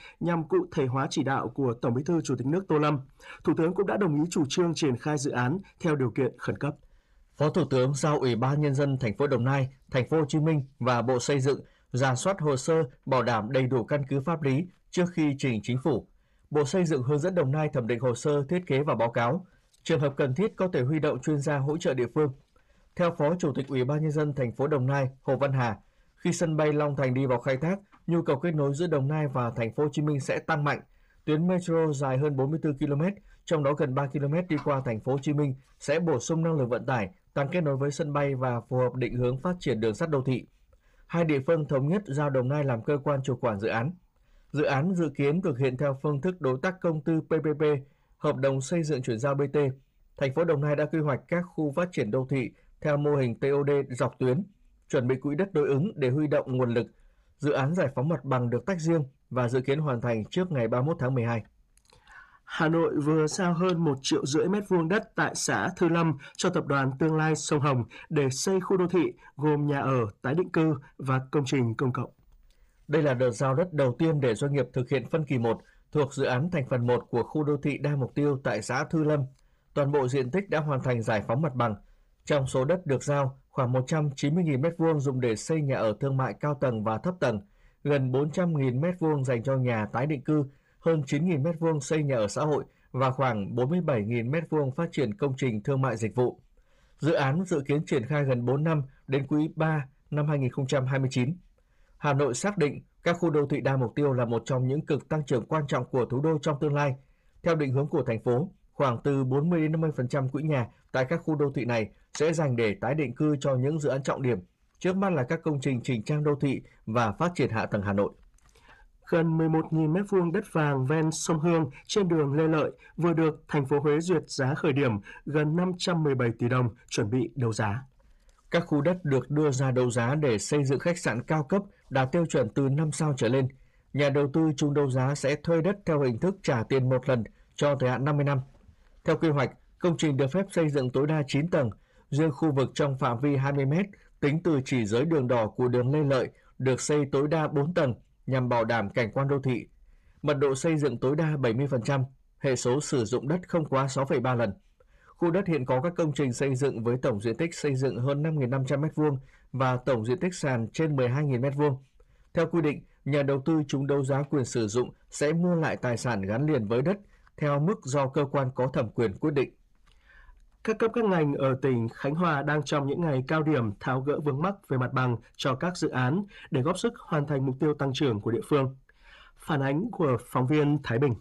nhằm cụ thể hóa chỉ đạo của Tổng Bí thư Chủ tịch nước Tô Lâm. Thủ tướng cũng đã đồng ý chủ trương triển khai dự án theo điều kiện khẩn cấp. Phó Thủ tướng giao Ủy ban Nhân dân thành phố Đồng Nai, thành phố Hồ Chí Minh và Bộ Xây dựng rà soát hồ sơ, bảo đảm đầy đủ căn cứ pháp lý trước khi trình Chính phủ. Bộ Xây dựng hướng dẫn Đồng Nai thẩm định hồ sơ, thiết kế và báo cáo. Trường hợp cần thiết có thể huy động chuyên gia hỗ trợ địa phương. Theo Phó Chủ tịch Ủy ban Nhân dân thành phố Đồng Nai Hồ Văn Hà, khi sân bay Long Thành đi vào khai thác, nhu cầu kết nối giữa Đồng Nai và thành phố Hồ Chí Minh sẽ tăng mạnh. Tuyến metro dài hơn 44 km, trong đó gần 3 km đi qua thành phố Hồ Chí Minh sẽ bổ sung năng lực vận tải, tăng kết nối với sân bay và phù hợp định hướng phát triển đường sắt đô thị. Hai địa phương thống nhất giao Đồng Nai làm cơ quan chủ quản dự án. Dự án dự kiến thực hiện theo phương thức đối tác công tư PPP, hợp đồng xây dựng chuyển giao BT. Thành phố Đồng Nai đã quy hoạch các khu phát triển đô thị theo mô hình TOD dọc tuyến, chuẩn bị quỹ đất đối ứng để huy động nguồn lực. Dự án giải phóng mặt bằng được tách riêng và dự kiến hoàn thành trước ngày 31 tháng 12. Hà Nội vừa giao hơn 1,5 triệu mét vuông đất tại xã Thư Lâm cho tập đoàn Tương lai Sông Hồng để xây khu đô thị gồm nhà ở, tái định cư và công trình công cộng. Đây là đợt giao đất đầu tiên để doanh nghiệp thực hiện phân kỳ 1 thuộc dự án thành phần 1 của khu đô thị đa mục tiêu tại xã Thư Lâm. Toàn bộ diện tích đã hoàn thành giải phóng mặt bằng. Trong số đất được giao, khoảng 190.000 m2 dùng để xây nhà ở thương mại cao tầng và thấp tầng, gần 400.000 m2 dành cho nhà tái định cư, hơn 9.000 m2 xây nhà ở xã hội và khoảng 47.000 m2 phát triển công trình thương mại dịch vụ. Dự án dự kiến triển khai gần 4 năm đến quý 3 năm 2029. Hà Nội xác định các khu đô thị đa mục tiêu là một trong những cực tăng trưởng quan trọng của thủ đô trong tương lai. Theo định hướng của thành phố, khoảng từ 40 đến 50% quỹ nhà tại các khu đô thị này sẽ dành để tái định cư cho những dự án trọng điểm. Trước mắt là các công trình chỉnh trang đô thị và phát triển hạ tầng Hà Nội. Gần 11.000 m2 đất vàng ven sông Hương trên đường Lê Lợi vừa được thành phố Huế duyệt giá khởi điểm gần 517 tỷ đồng chuẩn bị đấu giá. Các khu đất được đưa ra đấu giá để xây dựng khách sạn cao cấp đạt tiêu chuẩn từ 5 sao trở lên. Nhà đầu tư chung đấu giá sẽ thuê đất theo hình thức trả tiền một lần cho thời hạn 50 năm. Theo quy hoạch, công trình được phép xây dựng tối đa 9 tầng. Riêng khu vực trong phạm vi 20 m tính từ chỉ giới đường đỏ của đường Lê Lợi được xây tối đa 4 tầng nhằm bảo đảm cảnh quan đô thị. Mật độ xây dựng tối đa 70%, hệ số sử dụng đất không quá 6,3 lần. Khu đất hiện có các công trình xây dựng với tổng diện tích xây dựng hơn 5.500 m2 và tổng diện tích sàn trên 12.000 m2. Theo quy định, nhà đầu tư trúng đấu giá quyền sử dụng sẽ mua lại tài sản gắn liền với đất theo mức do cơ quan có thẩm quyền quyết định. Các cấp các ngành ở tỉnh Khánh Hòa đang trong những ngày cao điểm tháo gỡ vướng mắc về mặt bằng cho các dự án để góp sức hoàn thành mục tiêu tăng trưởng của địa phương. Phản ánh của phóng viên Thái Bình.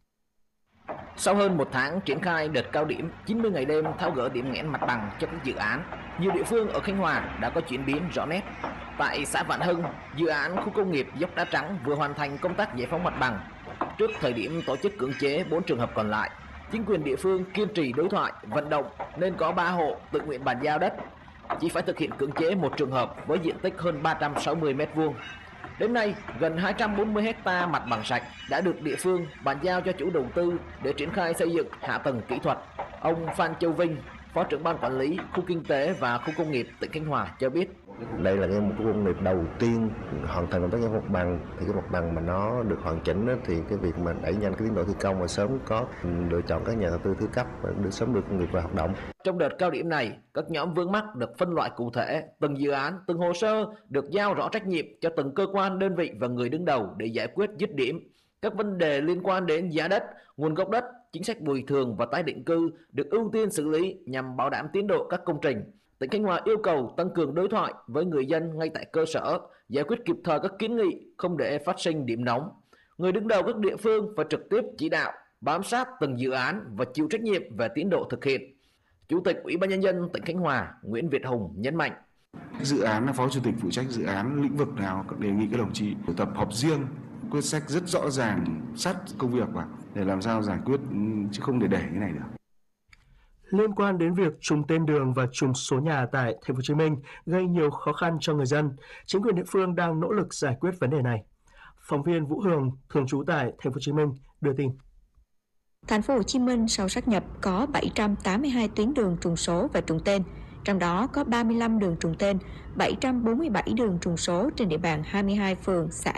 Sau hơn 1 tháng triển khai đợt cao điểm 90 ngày đêm tháo gỡ điểm nghẽn mặt bằng cho các dự án, nhiều địa phương ở Khánh Hòa đã có chuyển biến rõ nét. Tại xã Vạn Hưng, dự án khu công nghiệp Dốc Đá Trắng vừa hoàn thành công tác giải phóng mặt bằng. Trước thời điểm tổ chức cưỡng chế 4 trường hợp còn lại, chính quyền địa phương kiên trì đối thoại, vận động nên có 3 hộ tự nguyện bàn giao đất. Chỉ phải thực hiện cưỡng chế 1 trường hợp với diện tích hơn 360 m2. Đến nay, gần 240 ha mặt bằng sạch đã được địa phương bàn giao cho chủ đầu tư để triển khai xây dựng hạ tầng kỹ thuật. Ông Phan Châu Vinh, Phó trưởng ban quản lý khu kinh tế và khu công nghiệp tỉnh Khánh Hòa cho biết. Đây là một khu công nghiệp đầu tiên hoàn thành công tác giải phóng mặt bằng, thì cái mặt bằng mà nó được hoàn chỉnh đó, thì cái việc mà đẩy nhanh cái tiến độ thi công và sớm có lựa chọn các nhà đầu tư thứ cấp và sớm được công nghiệp vào hoạt động. Trong đợt cao điểm này, các nhóm vướng mắc được phân loại cụ thể, từng dự án, từng hồ sơ được giao rõ trách nhiệm cho từng cơ quan, đơn vị và người đứng đầu để giải quyết dứt điểm. Các vấn đề liên quan đến giá đất, nguồn gốc đất, chính sách bồi thường và tái định cư được ưu tiên xử lý nhằm bảo đảm tiến độ các công trình. Tỉnh Khánh Hòa yêu cầu tăng cường đối thoại với người dân ngay tại cơ sở, giải quyết kịp thời các kiến nghị, không để phát sinh điểm nóng. Người đứng đầu các địa phương phải trực tiếp chỉ đạo, bám sát từng dự án và chịu trách nhiệm về tiến độ thực hiện. Chủ tịch Ủy ban Nhân dân tỉnh Khánh Hòa Nguyễn Việt Hùng nhấn mạnh. Dự án là phó chủ tịch phụ trách dự án lĩnh vực nào đề nghị các đồng chí tập họp riêng, quyết sách rất rõ ràng, sát công việc vào để làm sao giải quyết chứ không để cái này được. Liên quan đến việc trùng tên đường và trùng số nhà tại Thành phố Hồ Chí Minh gây nhiều khó khăn cho người dân, chính quyền địa phương đang nỗ lực giải quyết vấn đề này. Phóng viên Vũ Hường, thường trú tại Thành phố Hồ Chí Minh đưa tin. Thành phố Hồ Chí Minh sau sáp nhập có 782 tuyến đường trùng số và trùng tên, trong đó có 35 đường trùng tên, 747 đường trùng số trên địa bàn 22 phường, xã,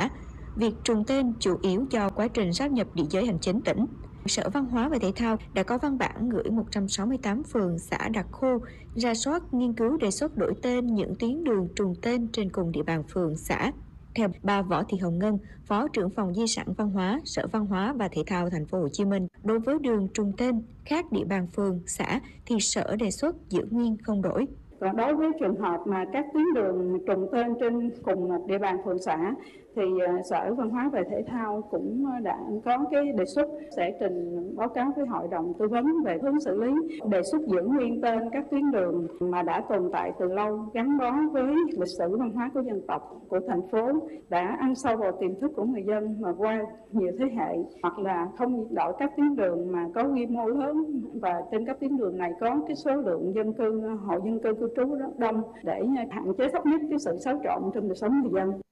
việc trùng tên chủ yếu do quá trình sáp nhập địa giới hành chính tỉnh. Sở Văn hóa và Thể thao đã có văn bản gửi 168 phường, xã đặc khu, rà soát, nghiên cứu đề xuất đổi tên những tuyến đường trùng tên trên cùng địa bàn phường, xã. Theo bà Võ Thị Hồng Ngân, Phó trưởng phòng Di sản Văn hóa, Sở Văn hóa và Thể thao Thành phố Hồ Chí Minh, đối với đường trùng tên khác địa bàn phường, xã thì Sở đề xuất giữ nguyên không đổi. Còn đối với trường hợp mà các tuyến đường trùng tên trên cùng một địa bàn phường xã thì Sở Văn hóa và Thể thao cũng đã có cái đề xuất sẽ trình báo cáo với Hội đồng tư vấn về hướng xử lý, đề xuất giữ nguyên tên các tuyến đường mà đã tồn tại từ lâu, gắn bó với lịch sử văn hóa của dân tộc, của thành phố, đã ăn sâu vào tiềm thức của người dân mà qua nhiều thế hệ, hoặc là không đổi các tuyến đường mà có quy mô lớn và trên các tuyến đường này có cái số lượng dân cư, hộ dân cư cư trú rất đông để hạn chế thấp nhất cái sự xáo trộn trong đời sống người dân.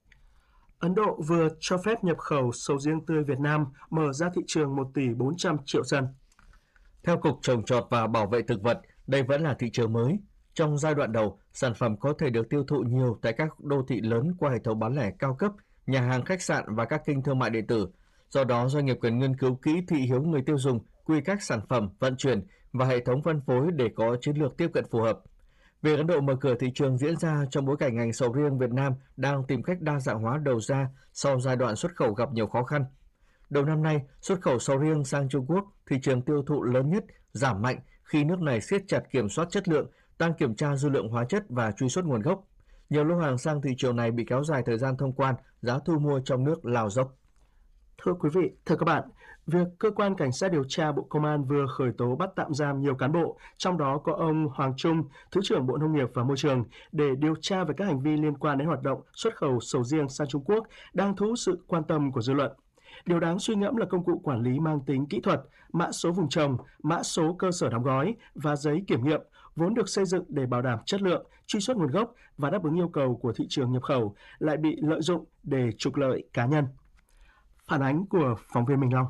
Ấn Độ vừa cho phép nhập khẩu sầu riêng tươi Việt Nam, mở ra thị trường 1 tỷ 400 triệu dân. Theo Cục Trồng trọt và Bảo vệ Thực vật, đây vẫn là thị trường mới. Trong giai đoạn đầu, sản phẩm có thể được tiêu thụ nhiều tại các đô thị lớn qua hệ thống bán lẻ cao cấp, nhà hàng khách sạn và các kênh thương mại điện tử. Do đó, doanh nghiệp cần nghiên cứu kỹ thị hiếu người tiêu dùng, quy cách sản phẩm, vận chuyển và hệ thống phân phối để có chiến lược tiếp cận phù hợp. Việc Ấn Độ mở cửa thị trường diễn ra trong bối cảnh ngành sầu riêng Việt Nam đang tìm cách đa dạng hóa đầu ra sau giai đoạn xuất khẩu gặp nhiều khó khăn. Đầu năm nay, xuất khẩu sầu riêng sang Trung Quốc, thị trường tiêu thụ lớn nhất, giảm mạnh khi nước này siết chặt kiểm soát chất lượng, tăng kiểm tra dư lượng hóa chất và truy xuất nguồn gốc. Nhiều lô hàng sang thị trường này bị kéo dài thời gian thông quan, giá thu mua trong nước lao dốc. Thưa quý vị, thưa các bạn, việc Cơ quan Cảnh sát điều tra Bộ Công an vừa khởi tố bắt tạm giam nhiều cán bộ, trong đó có ông Hoàng Trung, Thứ trưởng Bộ Nông nghiệp và Môi trường, để điều tra về các hành vi liên quan đến hoạt động xuất khẩu sầu riêng sang Trung Quốc đang thu hút sự quan tâm của dư luận. Điều đáng suy ngẫm là công cụ quản lý mang tính kỹ thuật, mã số vùng trồng, mã số cơ sở đóng gói và giấy kiểm nghiệm vốn được xây dựng để bảo đảm chất lượng, truy xuất nguồn gốc và đáp ứng yêu cầu của thị trường nhập khẩu lại bị lợi dụng để trục lợi cá nhân. Phản ánh của phóng viên Minh Long.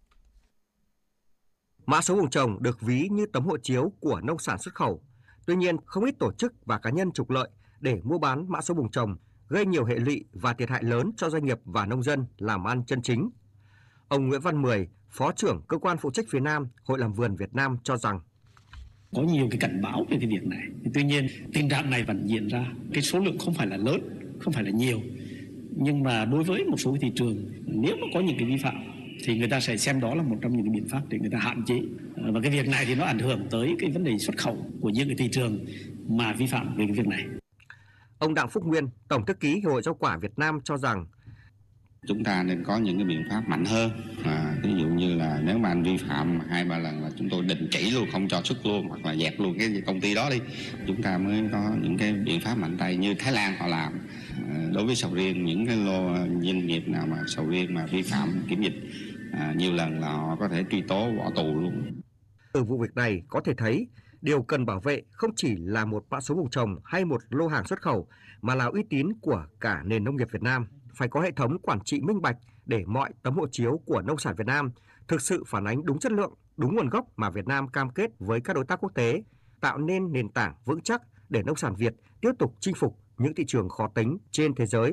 Mã số vùng trồng được ví như tấm hộ chiếu của nông sản xuất khẩu. Tuy nhiên, không ít tổ chức và cá nhân trục lợi để mua bán mã số vùng trồng, gây nhiều hệ lụy và thiệt hại lớn cho doanh nghiệp và nông dân làm ăn chân chính. Ông Nguyễn Văn Mười, Phó trưởng Cơ quan phụ trách phía Nam, Hội làm vườn Việt Nam cho rằng có nhiều cái cảnh báo về cái việc này. Tuy nhiên, tình trạng này vẫn diễn ra. Cái số lượng không phải là lớn, không phải là nhiều. Nhưng mà đối với một số thị trường, nếu mà có những cái vi phạm thì người ta sẽ xem đó là một trong những cái biện pháp để người ta hạn chế. Và cái việc này thì nó ảnh hưởng tới cái vấn đề xuất khẩu của những cái thị trường mà vi phạm về cái việc này. Ông Đặng Phúc Nguyên, Tổng thư ký Hiệp hội Rau quả Việt Nam cho rằng chúng ta nên có những cái biện pháp mạnh hơn. Ví dụ như là nếu mà anh vi phạm 2-3 lần là chúng tôi đình chỉ luôn, không cho xuất luôn hoặc là dẹp luôn cái công ty đó đi. Chúng ta mới có những cái biện pháp mạnh tay như Thái Lan họ làm. Đối với sầu riêng, những cái lô doanh nghiệp nào mà sầu riêng mà vi phạm kiểm dịch nhiều lần là họ có thể truy tố bỏ tù luôn. Từ vụ việc này có thể thấy điều cần bảo vệ không chỉ là một mã số vùng trồng hay một lô hàng xuất khẩu mà là uy tín của cả nền nông nghiệp Việt Nam. Phải có hệ thống quản trị minh bạch để mọi tấm hộ chiếu của nông sản Việt Nam thực sự phản ánh đúng chất lượng, đúng nguồn gốc mà Việt Nam cam kết với các đối tác quốc tế, tạo nên nền tảng vững chắc để nông sản Việt tiếp tục chinh phục những thị trường khó tính trên thế giới.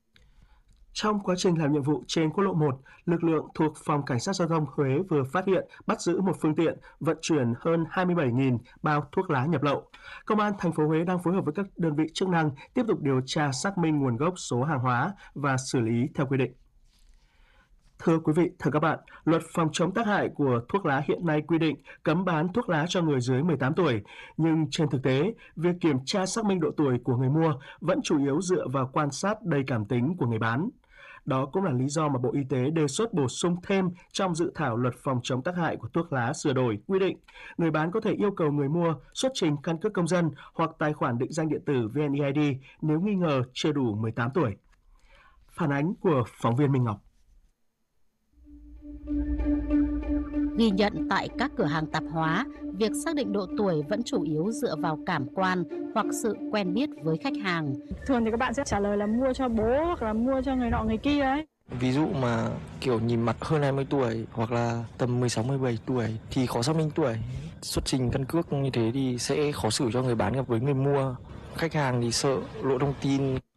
Trong quá trình làm nhiệm vụ trên quốc lộ 1, lực lượng thuộc Phòng Cảnh sát Giao thông Huế vừa phát hiện bắt giữ một phương tiện vận chuyển hơn 27.000 bao thuốc lá nhập lậu. Công an thành phố Huế đang phối hợp với các đơn vị chức năng tiếp tục điều tra xác minh nguồn gốc số hàng hóa và xử lý theo quy định. Thưa quý vị, thưa các bạn, luật phòng chống tác hại của thuốc lá hiện nay quy định cấm bán thuốc lá cho người dưới 18 tuổi, nhưng trên thực tế, việc kiểm tra xác minh độ tuổi của người mua vẫn chủ yếu dựa vào quan sát đầy cảm tính của người bán. Đó cũng là lý do mà Bộ Y tế đề xuất bổ sung thêm trong dự thảo luật phòng chống tác hại của thuốc lá sửa đổi quy định, người bán có thể yêu cầu người mua xuất trình căn cước công dân hoặc tài khoản định danh điện tử VNeID nếu nghi ngờ chưa đủ 18 tuổi. Phản ánh của phóng viên Minh Ngọc. Ghi nhận tại các cửa hàng tạp hóa, việc xác định độ tuổi vẫn chủ yếu dựa vào cảm quan hoặc sự quen biết với khách hàng. Thường thì các bạn sẽ trả lời là mua cho bố hoặc là mua cho người nọ người kia ấy. Ví dụ mà kiểu nhìn mặt hơn 20 tuổi hoặc là tầm 16-17 tuổi thì khó xác minh tuổi. Xuất trình căn cước như thế thì sẽ khó xử cho người bán gặp với người mua. Khách hàng thì sợ lộ thông tin.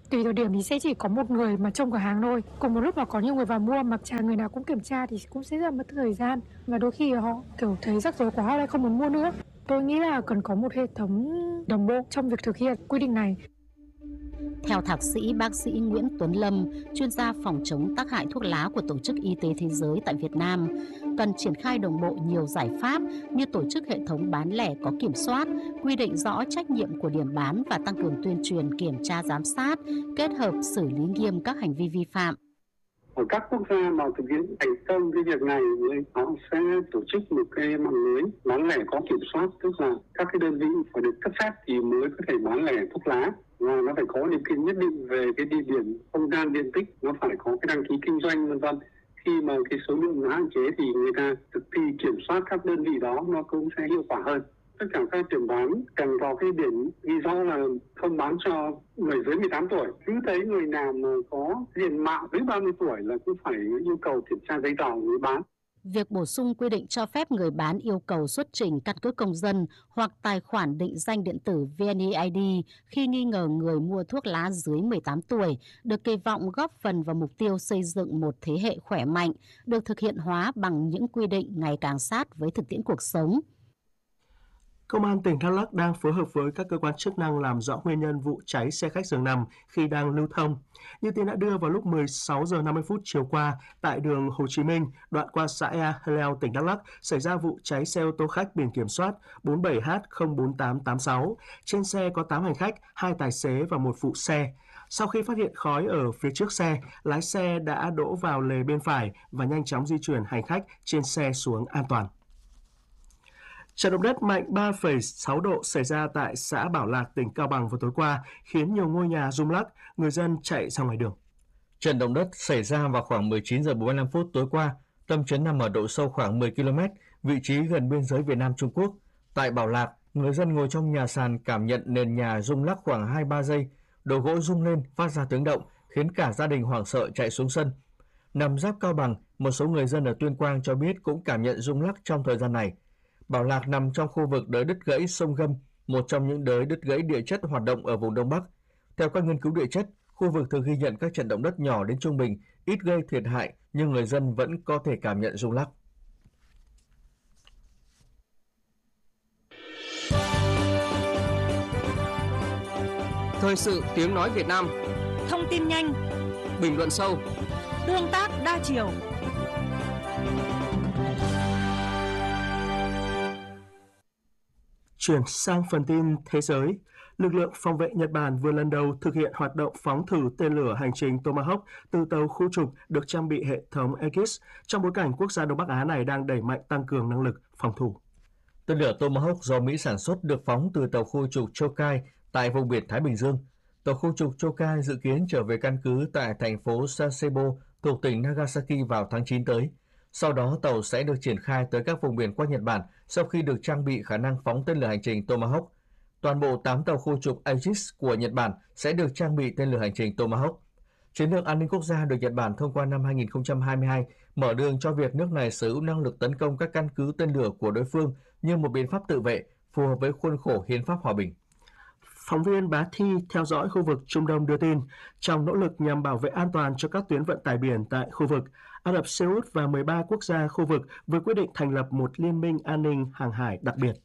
Tùy thời điểm thì sẽ chỉ có một người mà trông cửa hàng thôi. Cùng một lúc mà có nhiều người vào mua mà chả người nào cũng kiểm tra thì cũng sẽ rất mất thời gian. Và đôi khi họ kiểu thấy rắc rối quá họ lại không muốn mua nữa. Tôi nghĩ là cần có một hệ thống đồng bộ trong việc thực hiện quy định này. Theo Thạc sĩ bác sĩ Nguyễn Tuấn Lâm, chuyên gia phòng chống tác hại thuốc lá của Tổ chức Y tế Thế giới tại Việt Nam, cần triển khai đồng bộ nhiều giải pháp như tổ chức hệ thống bán lẻ có kiểm soát, quy định rõ trách nhiệm của điểm bán và tăng cường tuyên truyền kiểm tra giám sát, kết hợp xử lý nghiêm các hành vi vi phạm. Ở các quốc gia mà thực hiện thành công cái việc này, họ sẽ tổ chức một cái mạng lưới bán lẻ có kiểm soát, tức là các cái đơn vị phải được cấp phép thì mới có thể bán lẻ thuốc lá. Và nó phải có điều kiện nhất định về cái địa điểm, không gian, diện tích, nó phải có cái đăng ký kinh doanh vân vân. Khi mà cái số lượng nó hạn chế thì người ta thực thi kiểm soát các đơn vị đó nó cũng sẽ hiệu quả hơn. Tất cả các điểm bán cần có cái điểm ghi rõ là không bán cho người dưới 18 tuổi. Cứ thấy người nào mà có diện mạo dưới 30 tuổi là cũng phải yêu cầu kiểm tra giấy tờ người bán. Việc bổ sung quy định cho phép người bán yêu cầu xuất trình căn cước công dân hoặc tài khoản định danh điện tử VNeID khi nghi ngờ người mua thuốc lá dưới 18 tuổi được kỳ vọng góp phần vào mục tiêu xây dựng một thế hệ khỏe mạnh, được thực hiện hóa bằng những quy định ngày càng sát với thực tiễn cuộc sống. Công an tỉnh Đắk Lắk đang phối hợp với các cơ quan chức năng làm rõ nguyên nhân vụ cháy xe khách giường nằm khi đang lưu thông. Như tin đã đưa vào lúc 16 giờ 50 phút chiều qua tại đường Hồ Chí Minh, đoạn qua xã Ea Leo, tỉnh Đắk Lắk, xảy ra vụ cháy xe ô tô khách biển kiểm soát 47H04886. Trên xe có 8 hành khách, 2 tài xế và 1 phụ xe. Sau khi phát hiện khói ở phía trước xe, lái xe đã đỗ vào lề bên phải và nhanh chóng di chuyển hành khách trên xe xuống an toàn. Trận động đất mạnh 3,6 độ xảy ra tại xã Bảo Lạc, tỉnh Cao Bằng vào tối qua, khiến nhiều ngôi nhà rung lắc, người dân chạy ra ngoài đường. Trận động đất xảy ra vào khoảng 19 giờ 45 phút tối qua, tâm chấn nằm ở độ sâu khoảng 10 km, vị trí gần biên giới Việt Nam Trung Quốc. Tại Bảo Lạc, người dân ngồi trong nhà sàn cảm nhận nền nhà rung lắc khoảng 2-3 giây, đồ gỗ rung lên phát ra tiếng động, khiến cả gia đình hoảng sợ chạy xuống sân. Nằm giáp Cao Bằng, một số người dân ở Tuyên Quang cho biết cũng cảm nhận rung lắc trong thời gian này. Bảo Lạc nằm trong khu vực đới đứt gãy sông Gâm, một trong những đới đứt gãy địa chất hoạt động ở vùng Đông Bắc. Theo các nghiên cứu địa chất, khu vực thường ghi nhận các trận động đất nhỏ đến trung bình, ít gây thiệt hại nhưng người dân vẫn có thể cảm nhận rung lắc. Thời sự tiếng nói Việt Nam. Thông tin nhanh, bình luận sâu, tương tác đa chiều. Chuyển sang phần tin thế giới, lực lượng phòng vệ Nhật Bản vừa lần đầu thực hiện hoạt động phóng thử tên lửa hành trình Tomahawk từ tàu khu trục được trang bị hệ thống Aegis trong bối cảnh quốc gia Đông Bắc Á này đang đẩy mạnh tăng cường năng lực phòng thủ. Tên lửa Tomahawk do Mỹ sản xuất được phóng từ tàu khu trục Chokai tại vùng biển Thái Bình Dương. Tàu khu trục Chokai dự kiến trở về căn cứ tại thành phố Sasebo thuộc tỉnh Nagasaki vào tháng 9 tới. Sau đó, tàu sẽ được triển khai tới các vùng biển quanh Nhật Bản sau khi được trang bị khả năng phóng tên lửa hành trình Tomahawk. Toàn bộ 8 tàu khu trục Aegis của Nhật Bản sẽ được trang bị tên lửa hành trình Tomahawk. Chiến lược an ninh quốc gia được Nhật Bản thông qua năm 2022 mở đường cho việc nước này sở hữu năng lực tấn công các căn cứ tên lửa của đối phương như một biện pháp tự vệ, phù hợp với khuôn khổ hiến pháp hòa bình. Phóng viên Bá Thi theo dõi khu vực Trung Đông đưa tin, trong nỗ lực nhằm bảo vệ an toàn cho các tuyến vận tải biển tại khu vực, Ả Rập Xê Út và 13 quốc gia khu vực vừa quyết định thành lập một liên minh an ninh hàng hải đặc biệt.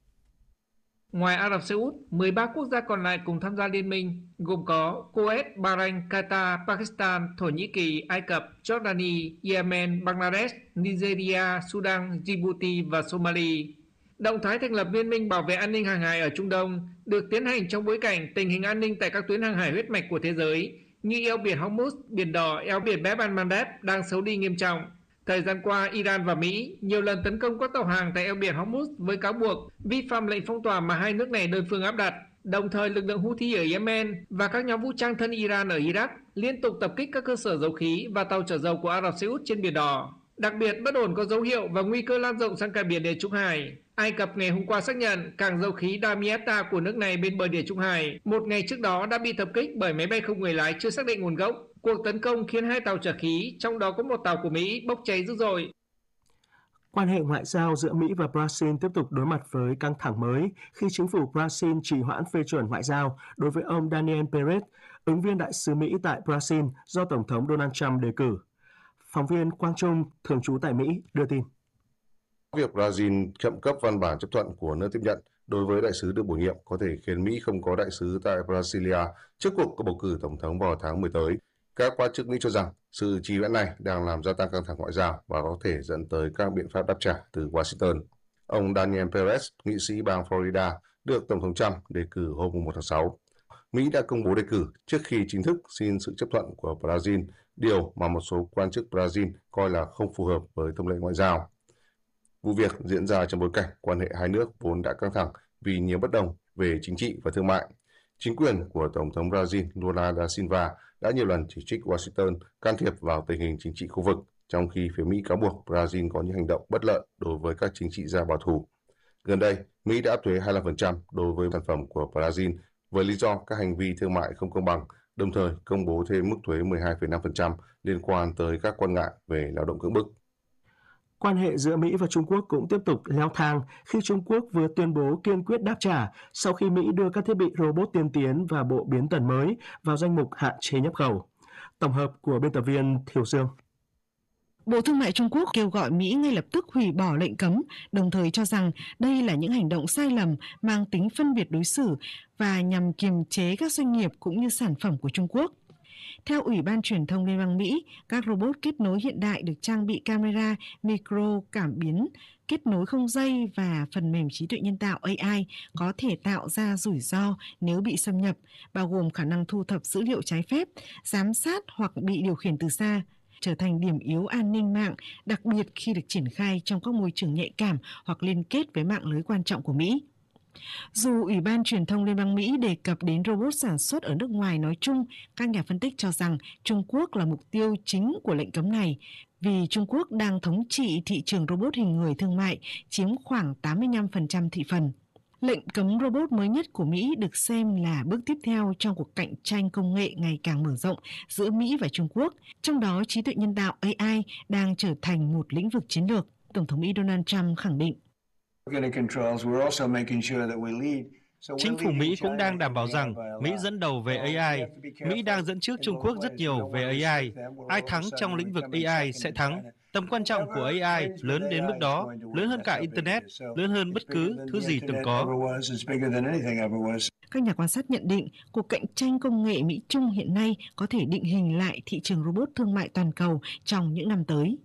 Ngoài Ả Rập Xê Út, 13 quốc gia còn lại cùng tham gia liên minh, gồm có Kuwait, Bahrain, Qatar, Pakistan, Thổ Nhĩ Kỳ, Ai Cập, Jordani, Yemen, Bangladesh, Nigeria, Sudan, Djibouti và Somalia. Động thái thành lập Liên minh bảo vệ an ninh hàng hải ở Trung Đông được tiến hành trong bối cảnh tình hình an ninh tại các tuyến hàng hải huyết mạch của thế giới như eo biển Hormuz, biển Đỏ, eo biển Bab al-Mandeb đang xấu đi nghiêm trọng. Thời gian qua, Iran và Mỹ nhiều lần tấn công các tàu hàng tại eo biển Hormuz với cáo buộc vi phạm lệnh phong tỏa mà hai nước này đơn phương áp đặt. Đồng thời, lực lượng Houthi ở Yemen và các nhóm vũ trang thân Iran ở Iraq liên tục tập kích các cơ sở dầu khí và tàu chở dầu của Ả Rập Xê Út trên biển Đỏ. Đặc biệt, bất ổn có dấu hiệu và nguy cơ lan rộng sang cả biển Địa Trung Hải. Ai Cập ngày hôm qua xác nhận cảng dầu khí Damietta của nước này bên bờ Địa Trung Hải một ngày trước đó đã bị tập kích bởi máy bay không người lái chưa xác định nguồn gốc. Cuộc tấn công khiến 2 tàu chở khí, trong đó có một tàu của Mỹ, bốc cháy dữ dội. Quan hệ ngoại giao giữa Mỹ và Brazil tiếp tục đối mặt với căng thẳng mới khi chính phủ Brazil trì hoãn phê chuẩn ngoại giao đối với ông Daniel Perez, ứng viên đại sứ Mỹ tại Brazil do Tổng thống Donald Trump đề cử. Phóng viên Quang Trung, thường trú tại Mỹ, đưa tin. Việc Brazil chậm cấp văn bản chấp thuận của nước tiếp nhận đối với đại sứ được bổ nhiệm có thể khiến Mỹ không có đại sứ tại Brasilia trước cuộc bầu cử tổng thống vào tháng 10 tới. Các quan chức Mỹ cho rằng sự trì hoãn này đang làm gia tăng căng thẳng ngoại giao và có thể dẫn tới các biện pháp đáp trả từ Washington. Ông Daniel Perez, nghị sĩ bang Florida, được Tổng thống Trump đề cử hôm 1 tháng 6. Mỹ đã công bố đề cử trước khi chính thức xin sự chấp thuận của Brazil, điều mà một số quan chức Brazil coi là không phù hợp với thông lệ ngoại giao. Vụ việc diễn ra trong bối cảnh quan hệ hai nước vốn đã căng thẳng vì nhiều bất đồng về chính trị và thương mại. Chính quyền của Tổng thống Brazil Lula da Silva đã nhiều lần chỉ trích Washington can thiệp vào tình hình chính trị khu vực, trong khi phía Mỹ cáo buộc Brazil có những hành động bất lợi đối với các chính trị gia bảo thủ. Gần đây, Mỹ đã áp thuế 25% đối với sản phẩm của Brazil với lý do các hành vi thương mại không công bằng, đồng thời công bố thêm mức thuế 12,5% liên quan tới các quan ngại về lao động cưỡng bức. Quan hệ giữa Mỹ và Trung Quốc cũng tiếp tục leo thang khi Trung Quốc vừa tuyên bố kiên quyết đáp trả sau khi Mỹ đưa các thiết bị robot tiên tiến và bộ biến tần mới vào danh mục hạn chế nhập khẩu. Tổng hợp của biên tập viên Thiều Dương. Bộ Thương mại Trung Quốc kêu gọi Mỹ ngay lập tức hủy bỏ lệnh cấm, đồng thời cho rằng đây là những hành động sai lầm mang tính phân biệt đối xử và nhằm kiềm chế các doanh nghiệp cũng như sản phẩm của Trung Quốc. Theo Ủy ban Truyền thông Liên bang Mỹ, các robot kết nối hiện đại được trang bị camera, micro, cảm biến, kết nối không dây và phần mềm trí tuệ nhân tạo AI có thể tạo ra rủi ro nếu bị xâm nhập, bao gồm khả năng thu thập dữ liệu trái phép, giám sát hoặc bị điều khiển từ xa, trở thành điểm yếu an ninh mạng, đặc biệt khi được triển khai trong các môi trường nhạy cảm hoặc liên kết với mạng lưới quan trọng của Mỹ. Dù Ủy ban Truyền thông Liên bang Mỹ đề cập đến robot sản xuất ở nước ngoài nói chung, các nhà phân tích cho rằng Trung Quốc là mục tiêu chính của lệnh cấm này vì Trung Quốc đang thống trị thị trường robot hình người thương mại, chiếm khoảng 85% thị phần. Lệnh cấm robot mới nhất của Mỹ được xem là bước tiếp theo trong cuộc cạnh tranh công nghệ ngày càng mở rộng giữa Mỹ và Trung Quốc, trong đó trí tuệ nhân tạo AI đang trở thành một lĩnh vực chiến lược, Tổng thống Mỹ Donald Trump khẳng định. Chính phủ Mỹ cũng đang đảm bảo rằng Mỹ dẫn đầu về AI. Mỹ đang dẫn trước Trung Quốc rất nhiều về AI. Ai thắng trong lĩnh vực AI sẽ thắng. Tầm quan trọng của AI lớn đến mức đó, lớn hơn cả Internet, lớn hơn bất cứ thứ gì từng có. Các nhà quan sát nhận định cuộc cạnh tranh công nghệ Mỹ-Trung hiện nay có thể định hình lại thị trường robot thương mại toàn cầu trong những năm tới.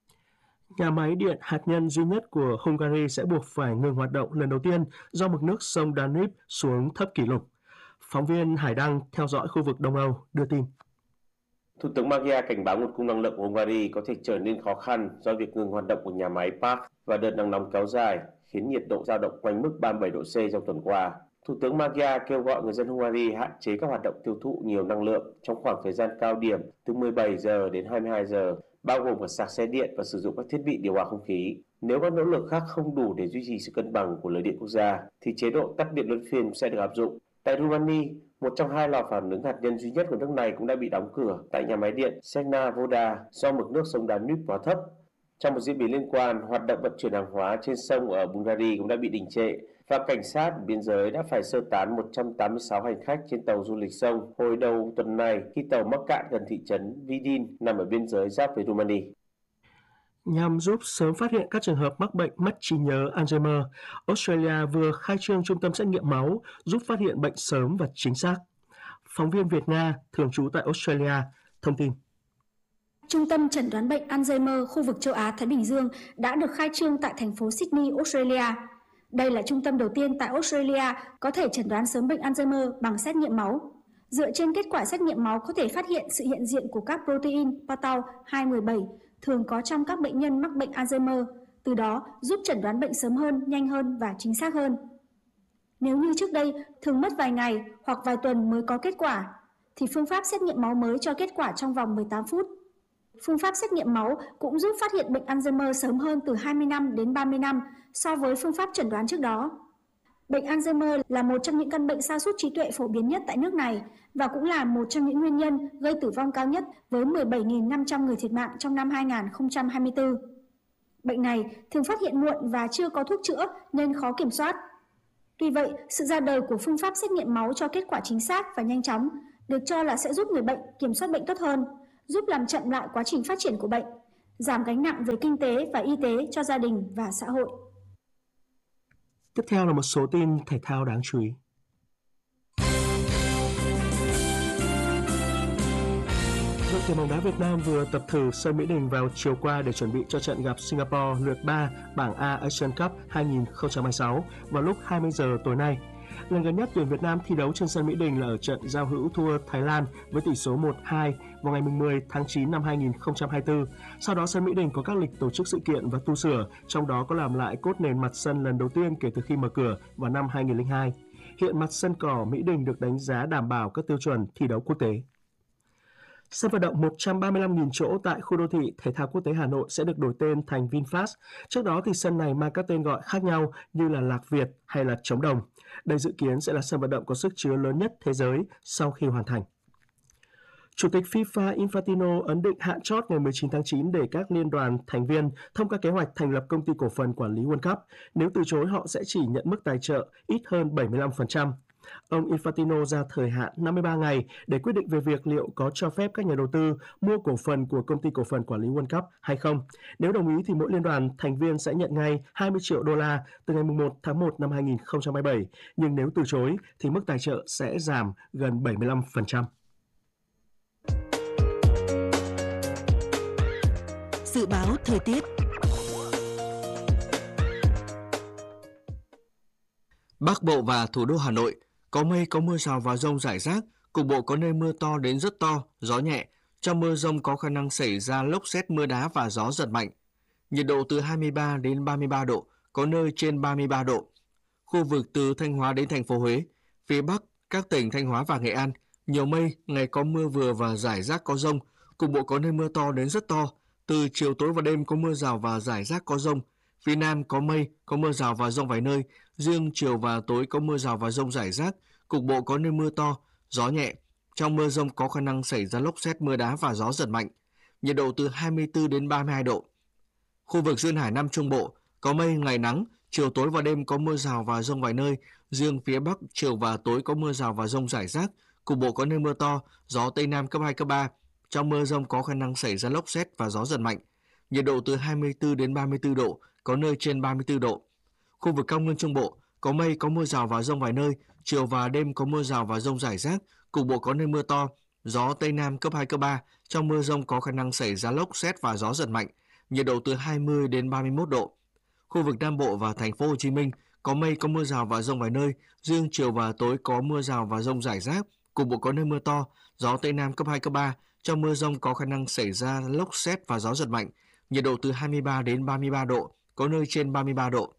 Nhà máy điện hạt nhân duy nhất của Hungary sẽ buộc phải ngừng hoạt động lần đầu tiên do mực nước sông Danube xuống thấp kỷ lục. Phóng viên Hải Đăng theo dõi khu vực Đông Âu đưa tin. Thủ tướng Magyar cảnh báo nguồn cung năng lượng của Hungary có thể trở nên khó khăn do việc ngừng hoạt động của nhà máy Paks và đợt nắng nóng kéo dài khiến nhiệt độ dao động quanh mức 37 độ C trong tuần qua. Thủ tướng Magyar kêu gọi người dân Hungary hạn chế các hoạt động tiêu thụ nhiều năng lượng trong khoảng thời gian cao điểm từ 17 giờ đến 22 giờ, bao gồm cả sạc xe điện và sử dụng các thiết bị điều hòa không khí. Nếu các nỗ lực khác không đủ để duy trì sự cân bằng của lưới điện quốc gia, thì chế độ tắt điện luân phiên sẽ được áp dụng. Tại Romania, một trong hai lò phản ứng hạt nhân duy nhất của nước này cũng đã bị đóng cửa tại nhà máy điện Cernavoda do mực nước sông Danube quá thấp. Trong một diễn biến liên quan, hoạt động vận chuyển hàng hóa trên sông ở Bulgaria cũng đã bị đình trệ và cảnh sát biên giới đã phải sơ tán 186 hành khách trên tàu du lịch sông hồi đầu tuần này khi tàu mắc cạn gần thị trấn Vidin nằm ở biên giới giáp với Romania. Nhằm giúp sớm phát hiện các trường hợp mắc bệnh mất trí nhớ Alzheimer, Australia vừa khai trương trung tâm xét nghiệm máu giúp phát hiện bệnh sớm và chính xác. Phóng viên Việt-Nga thường trú tại Australia thông tin. Trung tâm chẩn đoán bệnh Alzheimer khu vực châu Á-Thái Bình Dương đã được khai trương tại thành phố Sydney, Australia. Đây là trung tâm đầu tiên tại Australia có thể chẩn đoán sớm bệnh Alzheimer bằng xét nghiệm máu. Dựa trên kết quả xét nghiệm máu có thể phát hiện sự hiện diện của các protein Patau 217 thường có trong các bệnh nhân mắc bệnh Alzheimer, từ đó giúp chẩn đoán bệnh sớm hơn, nhanh hơn và chính xác hơn. Nếu như trước đây thường mất vài ngày hoặc vài tuần mới có kết quả, thì phương pháp xét nghiệm máu mới cho kết quả trong vòng 18 phút. Phương pháp xét nghiệm máu cũng giúp phát hiện bệnh Alzheimer sớm hơn từ 20 năm đến 30 năm so với phương pháp chẩn đoán trước đó. Bệnh Alzheimer là một trong những căn bệnh sa sút trí tuệ phổ biến nhất tại nước này và cũng là một trong những nguyên nhân gây tử vong cao nhất với 17.500 người thiệt mạng trong năm 2024. Bệnh này thường phát hiện muộn và chưa có thuốc chữa nên khó kiểm soát. Tuy vậy, sự ra đời của phương pháp xét nghiệm máu cho kết quả chính xác và nhanh chóng được cho là sẽ giúp người bệnh kiểm soát bệnh tốt hơn, giúp làm chậm lại quá trình phát triển của bệnh, giảm gánh nặng về kinh tế và y tế cho gia đình và xã hội. Tiếp theo là một số tin thể thao đáng chú ý. Đội tuyển bóng đá Việt Nam vừa tập thử sân Mỹ Đình vào chiều qua để chuẩn bị cho trận gặp Singapore lượt 3 bảng A Asian Cup 2026 vào lúc 20 giờ tối nay. Lần gần nhất tuyển Việt Nam thi đấu trên sân Mỹ Đình là ở trận giao hữu thua Thái Lan với tỷ số 1-2 vào ngày 10 tháng 9 năm 2024. Sau đó sân Mỹ Đình có các lịch tổ chức sự kiện và tu sửa, trong đó có làm lại cốt nền mặt sân lần đầu tiên kể từ khi mở cửa vào năm 2002. Hiện mặt sân cỏ Mỹ Đình được đánh giá đảm bảo các tiêu chuẩn thi đấu quốc tế. Sân vận động 135.000 chỗ tại khu đô thị thể thao quốc tế Hà Nội sẽ được đổi tên thành VinFast. Trước đó thì sân này mang các tên gọi khác nhau như là Lạc Việt hay là Trống Đồng. Đây dự kiến sẽ là sân vận động có sức chứa lớn nhất thế giới sau khi hoàn thành. Chủ tịch FIFA Infantino ấn định hạn chót ngày 19 tháng 9 để các liên đoàn thành viên thông qua kế hoạch thành lập công ty cổ phần quản lý World Cup. Nếu từ chối, họ sẽ chỉ nhận mức tài trợ ít hơn 75%. Ông Infantino ra thời hạn 53 ngày để quyết định về việc liệu có cho phép các nhà đầu tư mua cổ phần của công ty cổ phần quản lý World Cup hay không. Nếu đồng ý thì mỗi liên đoàn thành viên sẽ nhận ngay 20 triệu đô la từ ngày 1 tháng 1 năm 2027, nhưng nếu từ chối thì mức tài trợ sẽ giảm gần 75%. Dự báo thời tiết. Bắc Bộ và thủ đô Hà Nội có mây, có mưa rào và dông rải rác, cục bộ có nơi mưa to đến rất to, gió nhẹ. Trong mưa dông có khả năng xảy ra lốc sét, mưa đá và gió giật mạnh. Nhiệt độ từ 23 đến 33 độ, có nơi trên 33 độ. Khu vực từ Thanh Hóa đến thành phố Huế, phía Bắc, các tỉnh Thanh Hóa và Nghệ An, nhiều mây, ngày có mưa vừa và rải rác có dông, cục bộ có nơi mưa to đến rất to. Từ chiều tối và đêm có mưa rào và rải rác có dông. Phía Nam có mây, có mưa rào và dông vài nơi. Riêng chiều và tối có mưa rào và dông rải rác, cục bộ có nơi mưa to, gió nhẹ. Trong mưa dông có khả năng xảy ra lốc sét, mưa đá và gió giật mạnh. Nhiệt độ từ 24 đến 32 độ. Khu vực duyên hải Nam Trung Bộ có mây, ngày nắng, chiều tối và đêm có mưa rào và dông vài nơi. Riêng phía Bắc chiều và tối có mưa rào và dông rải rác, cục bộ có nơi mưa to, gió Tây Nam cấp 2, cấp 3. Trong mưa dông có khả năng xảy ra lốc sét và gió giật mạnh. Nhiệt độ từ 24 đến 34 độ, có nơi trên 34 độ. Khu vực cao nguyên Trung Bộ có mây, có mưa rào và dông vài nơi, chiều và đêm có mưa rào và dông rải rác, cục bộ có nơi mưa to, gió Tây Nam cấp 2, cấp 3. Trong mưa dông có khả năng xảy ra lốc sét và gió giật mạnh. Nhiệt độ từ 20 đến 31 độ. Khu vực Nam Bộ và thành phố Hồ Chí Minh có mây, có mưa rào và dông vài nơi, riêng chiều và tối có mưa rào và dông rải rác, cục bộ có nơi mưa to, gió Tây Nam cấp 2, cấp 3. Trong mưa dông có khả năng xảy ra lốc sét và gió giật mạnh. Nhiệt độ từ 23 đến 33 độ, có nơi trên 33 độ.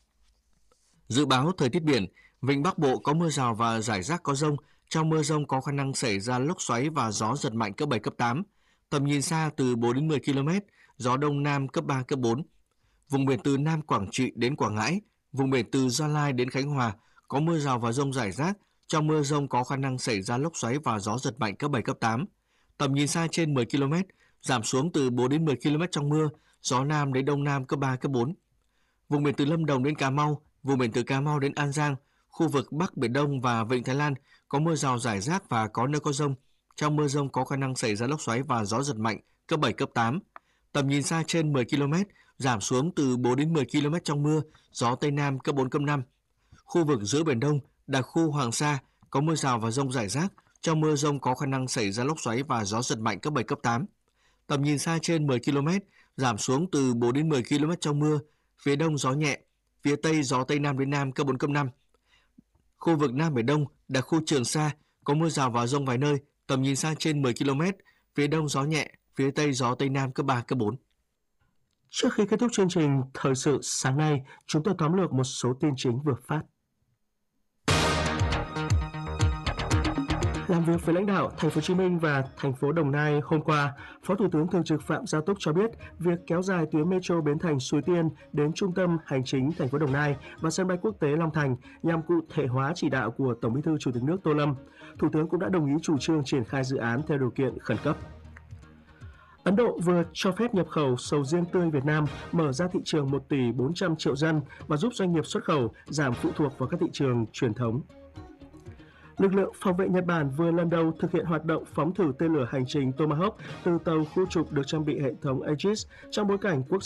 Dự báo thời tiết biển, vịnh Bắc Bộ có mưa rào và rải rác có dông. Trong mưa dông có khả năng xảy ra lốc xoáy và gió giật mạnh cấp 7, cấp 8. Tầm nhìn xa từ 4 đến 10 km, gió Đông Nam cấp 3, cấp 4. Vùng biển từ Nam Quảng Trị đến Quảng Ngãi, vùng biển từ Gia Lai đến Khánh Hòa có mưa rào và dông rải rác. Trong mưa dông có khả năng xảy ra lốc xoáy và gió giật mạnh cấp 7, cấp 8. Tầm nhìn xa trên 10 km, giảm xuống từ 4 đến 10 km trong mưa, gió Nam đến Đông Nam cấp 3, cấp 4. Vùng biển từ Lâm Đồng đến Cà Mau, vùng biển từ Cà Mau đến An Giang, khu vực Bắc Biển Đông và Vịnh Thái Lan có mưa rào rải rác và có nơi có dông. Trong mưa dông có khả năng xảy ra lốc xoáy và gió giật mạnh cấp 7, cấp 8. Tầm nhìn xa trên 10 km, giảm xuống từ 4 đến 10 km trong mưa, gió Tây Nam cấp 4, cấp 5. Khu vực giữa Biển Đông, đặc khu Hoàng Sa có mưa rào và dông rải rác. Trong mưa dông có khả năng xảy ra lốc xoáy và gió giật mạnh cấp 7, cấp 8. Tầm nhìn xa trên 10 km, giảm xuống từ 4 đến 10 km trong mưa, phía Đông gió nhẹ, phía Tây gió Tây Nam đến Nam cấp 4, cấp 5. Khu vực Nam Biển Đông, đặc khu Trường Sa có mưa rào và dông vài nơi, tầm nhìn xa trên 10 km, phía Đông gió nhẹ, phía Tây gió Tây Nam cấp 3, cấp 4. Trước khi kết thúc chương trình Thời sự sáng nay, chúng tôi tóm lược một số tin chính vừa phát. Làm việc với lãnh đạo Thành phố Hồ Chí Minh và thành phố Đồng Nai hôm qua, Phó Thủ tướng Thường trực Phạm Gia Túc cho biết việc kéo dài tuyến metro Bến Thành - Suối Tiên đến trung tâm hành chính thành phố Đồng Nai và sân bay quốc tế Long Thành nhằm cụ thể hóa chỉ đạo của Tổng Bí thư Chủ tịch nước Tô Lâm. Thủ tướng cũng đã đồng ý chủ trương triển khai dự án theo điều kiện khẩn cấp. Ấn Độ vừa cho phép nhập khẩu sầu riêng tươi Việt Nam, mở ra thị trường 1 tỷ 400 triệu dân và giúp doanh nghiệp xuất khẩu giảm phụ thuộc vào các thị trường truyền thống. Lực lượng phòng vệ Nhật Bản vừa lần đầu thực hiện hoạt động phóng thử tên lửa hành trình Tomahawk từ tàu khu trục được trang bị hệ thống Aegis trong bối cảnh quốc